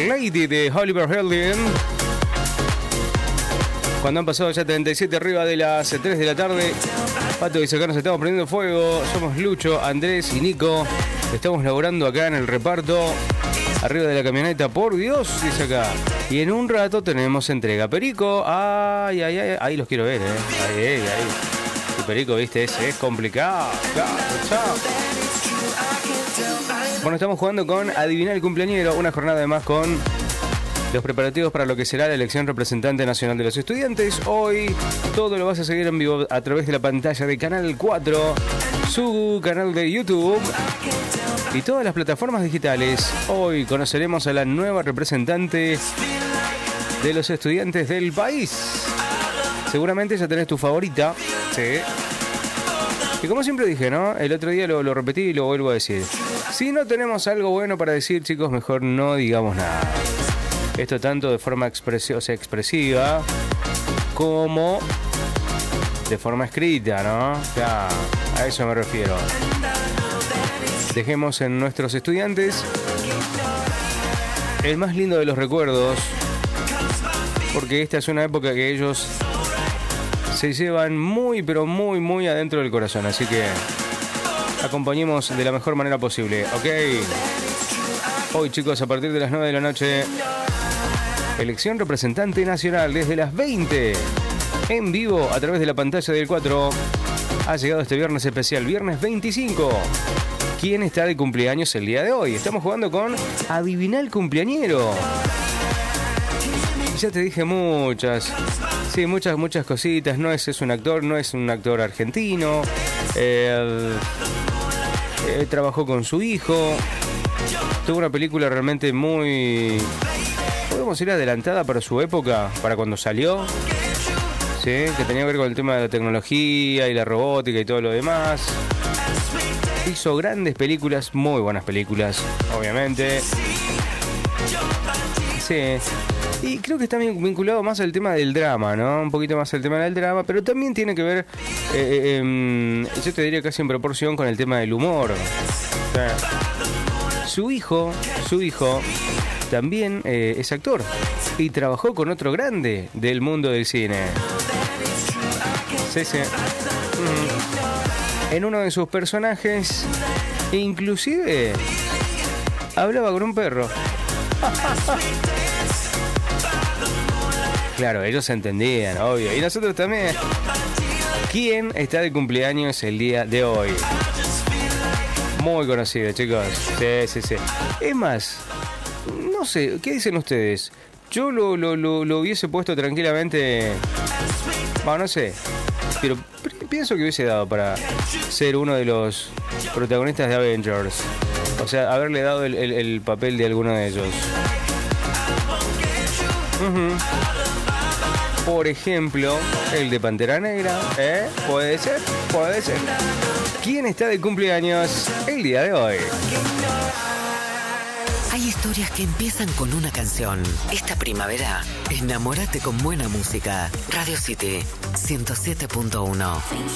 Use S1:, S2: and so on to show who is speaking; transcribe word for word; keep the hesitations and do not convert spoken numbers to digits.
S1: Lady de Oliver Heldens. Cuando han pasado ya treinta y siete arriba de las tres de la tarde. Pato dice acá nos estamos prendiendo fuego. Somos Lucho, Andrés y Nico. Estamos laborando acá en el reparto. Arriba de la camioneta, por Dios, dice acá. Y en un rato tenemos entrega. Perico, ay, ay, ay, ahí los quiero ver, eh. Ahí, ahí, ahí. El Perico, viste, es, es complicado. Chao, chao. Bueno, estamos jugando con Adivinar el Cumpleañero. Una jornada más con los preparativos para lo que será la elección representante nacional de los estudiantes. Hoy todo lo vas a seguir en vivo a través de la pantalla de Canal cuatro, su canal de YouTube y todas las plataformas digitales. Hoy conoceremos a la nueva representante de los estudiantes del país. Seguramente ya tenés tu favorita. Sí. Y como siempre dije, ¿no? El otro día lo, lo repetí y lo vuelvo a decir. Si no tenemos algo bueno para decir, chicos, mejor no digamos nada. Esto tanto de forma expresi- o sea, expresiva como de forma escrita, ¿no? O sea, a eso me refiero. Dejemos en nuestros estudiantes el más lindo de los recuerdos, porque esta es una época que ellos se llevan muy, pero muy, muy adentro del corazón. Así que acompañemos de la mejor manera posible, ¿ok? Hoy, chicos, a partir de las nueve de la noche, elección representante nacional desde las veinte, en vivo a través de la pantalla del cuatro. Ha llegado este viernes especial, viernes veinticinco. ¿Quién está de cumpleaños el día de hoy? Estamos jugando con Adivinar el Cumpleañero. Ya te dije muchas, sí, muchas, muchas cositas. No es, es un actor, no es un actor argentino. Eh, eh, trabajó con su hijo. Tuvo una película realmente muy, podemos decir, adelantada para su época, para cuando salió. Sí, que tenía que ver con el tema de la tecnología y la robótica y todo lo demás. Hizo grandes películas, muy buenas películas, obviamente. Sí. Y creo que está vinculado más al tema del drama, ¿no? Un poquito más al tema del drama, pero también tiene que ver, eh, eh, yo te diría casi en proporción con el tema del humor. O sea, su hijo, su hijo también eh, es actor y trabajó con otro grande del mundo del cine. Sí, sí. Mm. En uno de sus personajes, inclusive, hablaba con un perro. Claro, ellos se entendían, obvio. Y nosotros también. ¿Quién está de cumpleaños el día de hoy? Muy conocido, chicos. Sí, sí, sí. Es más, no sé, ¿qué dicen ustedes? Yo lo, lo, lo, lo hubiese puesto tranquilamente. Bueno, no sé. Pero pienso que hubiese dado para ser uno de los protagonistas de Avengers. O sea, haberle dado el, el, el papel de alguno de ellos. Uh-huh. Por ejemplo, el de Pantera Negra. ¿Eh? Puede ser, puede ser. ¿Quién está de cumpleaños el día de hoy?
S2: Hay historias que empiezan con una canción. Esta primavera, enamórate con buena música. Radio City ciento siete punto uno.